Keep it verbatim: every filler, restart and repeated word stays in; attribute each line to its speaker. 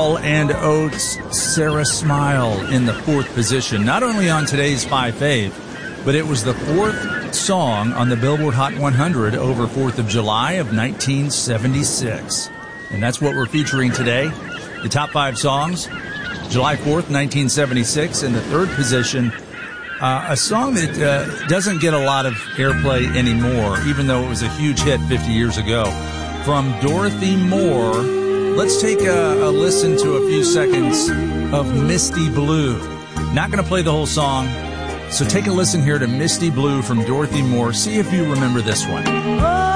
Speaker 1: Hall and Oates' Sarah Smile in the fourth position, not only on today's Five Fave, but it was the fourth song on the Billboard Hot one hundred over fourth of July of nineteen seventy-six. And that's what we're featuring today. The top five songs, July fourth, nineteen seventy-six, in the third position, uh, a song that uh, doesn't get a lot of airplay anymore, even though it was a huge hit fifty years ago. From Dorothy Moore, let's take a, a listen to a few seconds of Misty Blue. Not going to play the whole song, so take a listen here to Misty Blue from Dorothy Moore. See if you remember this one.